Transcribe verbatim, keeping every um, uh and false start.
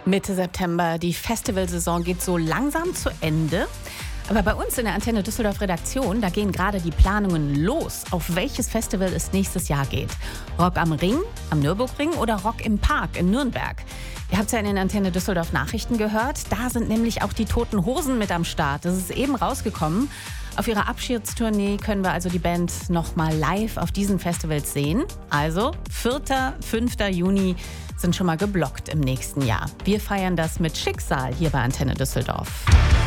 Mitte September. Die Festivalsaison geht so langsam zu Ende. Aber bei uns in der Antenne Düsseldorf Redaktion, da gehen gerade die Planungen los, auf welches Festival es nächstes Jahr geht. Rock am Ring, am Nürburgring oder Rock im Park in Nürnberg. Ihr habt es ja in den Antenne Düsseldorf Nachrichten gehört. Da sind nämlich auch die Toten Hosen mit am Start. Das ist eben rausgekommen. Auf ihrer Abschiedstournee können wir also die Band nochmal live auf diesen Festivals sehen. Also vierter fünfter Juni sind schon mal geblockt im nächsten Jahr. Wir feiern das mit Schicksal hier bei Antenne Düsseldorf.